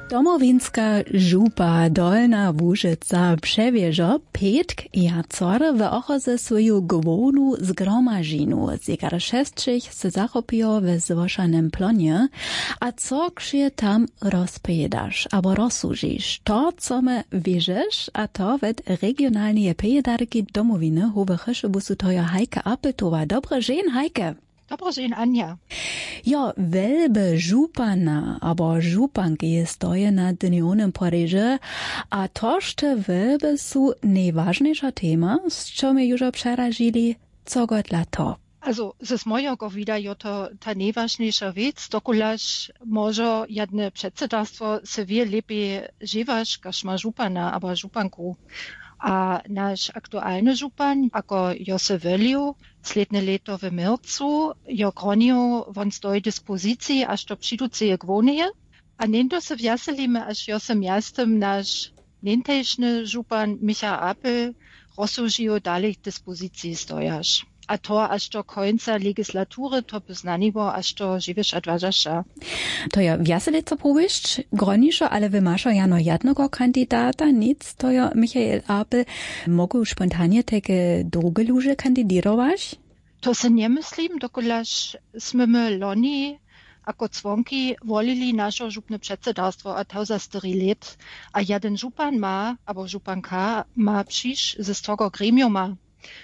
Domowinska župa Dolna Łużyca przewieża Petk Jacor w ochoze swoją główną zgromażinu, zikar szestrych se zachopiło w złoszanym plonie, a co krzie tam rozpojedasz, albo rozsłużysz, to co my wierzysz, a to wed regionalnie pejedarki domowiny howychyszy busu toja Heike Apetowa. Dobre dzień, Heike. Dobro dzień, Anja. Ja, welbe župana, aber županki je stoje na dnionym Paryże, a tożte welbe su najważniejsza tema, z czym my już przerażili, co god lato. Also, z mojego widać to ta najważniejsza rzecz, dokulaż może jedne przedsiębiorstwo se wie lepiej żywać, każ ma župana, aber županku. A nasz aktualny župan, ako Jose Veliu, sledne leto w Mircu, jo groniu von stoj dyspozycji, aż to przyduceje gwoneje. A nendo se wjaselimy, aż Jose miastem nasz nentejszny župan Micha Apel rozsužijo dalej dyspozycji stojasz. A to aż do końca legislatury to poznaniło, aż to żywiesz odważasza. To ja wjasele co powiesz, groniszo, ale wy maszo jano jednego kandidata, nic, to ja Michael Apel mogą spontanie takie drugie ludzie kandidirować? To se nie myslím, dokulaż sme loni ako dzwonki wolili nasze župne předsedárstvo a to za 4 let. A jeden župan ma, abo županka ma przyjść ze tego gremiuma.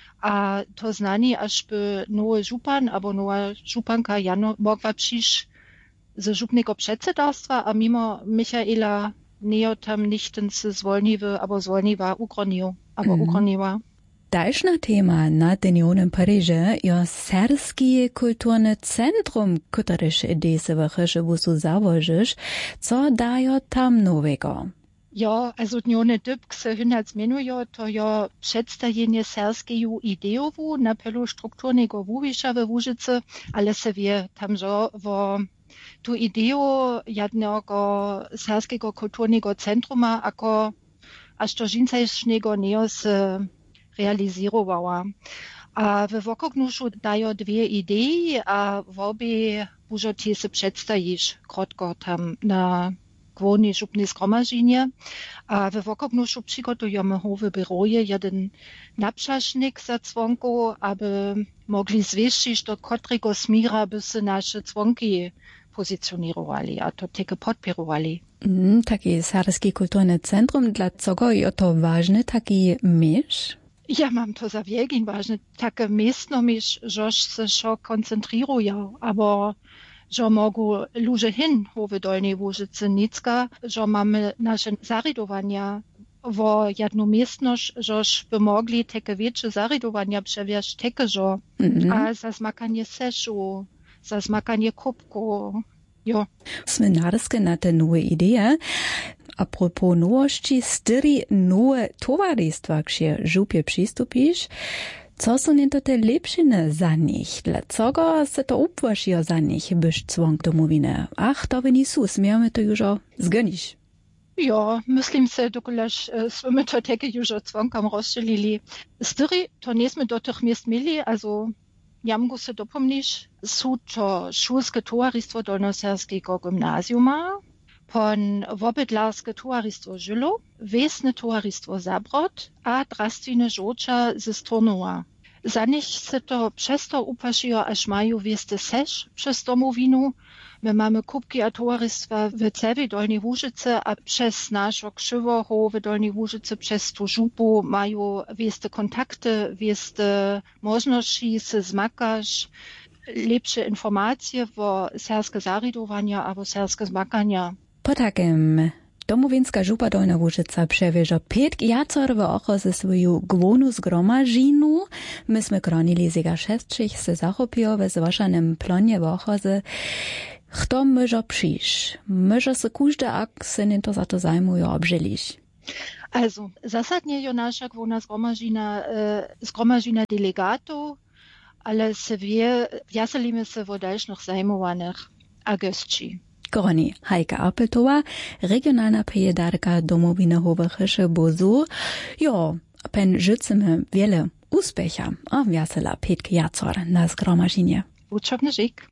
A to znani, aż by nowy župan, albo nowa županka jano mogła przyjść ze župnego przedsiębiorstwa, a mimo Michaela nie tam nichtens zwolniwy, albo zwolniwa ugronił, albo ugroniła. Dalszna tema na dnionym Paryże je Serskie kulturne centrum, któreż idese wychyszy busu założysz, co daje tam nowego? Ja, also dnione dyb se hynać menuje, to ja przedstawienie serskiego ideowu na pelu strukturnego wuwisza we Łużycy, ale se wie tam, że wo tu ideo jednego serskiego kulturnego centruma, ako aż to žincajsznego nie se realizirowała. A we wokognušu dają dwie idei, a w obie wużotie se przedstawisz krótko tam na głównej żupnej zgromadzenie. A we wokognušu przygotujemy w biroje jeden naprzasznik za dzwonku, aby mogli zwieścić, do którego smira by se nasze dzwonki pozycjonirowali, a to takie podpierowali. Taki Serskie kulturne centrum, dlaczego je to ważne, taki mysz? Ja mam to za wielkim ważne, takie miestno mysz, żeż se szo koncentrirują, aber że mogą ludzie hin w Dolnej Łużycy Nicka, że mamy nasze zarydowania w jedną miestność, żeż by mogli takie większe zarydowania przewieźć takie, że a za zmakanie seszu, za zmakanie kubku, jo. Smenarskie na te nowe idee. A propos nowości, 4 nowe towarzystwa, gdzie żupie przystupisz, co są nie to te lepšine za nich? Dlaczego se to upłasziło za nich, byś dzwonk domowiny? Ach, to by nie są, smiemy to już zgonić. Ja, myslím se, dokulaž sme to také już dzwonkam rozdzielili. 4 to nie sme do tych miest mieli, also jamgu se dopomniš, sú to šulske towarzystwo Dolnoserskiego gymnasiuma, pon wobydlarskie towarzystwo Żylo, wiesne towarzystwo Zabrod, a drastwine żocza ze Stornowa. Za nich se to przez to upasziło, aż mają wieste seš przez domowinu. My mamy kubki a towarzystwa w całej Dolnej Łużycy, a przez naszą krzywoho w Dolnej Łużycy, przez tu żupu mają wieste kontakty, wieste możności se zmakasz, lepsze informacje o serskie zarydowania albo serskie zmakania. Po takim domowinska župa Dolna Łużyca przewieża Petk Jacor w ochoze swoją główną zgromażinu. My sme kronili zega 6 se zachopiło w złoszanym plonie w ochoze. Kto może przyjść? Może se każdy, jak se nie to za to zajmuje, obżylić? Also, zasadnie je nasza główna zgromażina delegatów, ale se wie, wjaselimy se w dalszych zajmowanych agestci. Koroni Heike Apeltowa, regionalna pejedarka domowiny Howychyszy Bozu. Jo, pen życzymy wiele uspecha, a wesela Petk Jacor na zgromażenie. Uczobny żyk.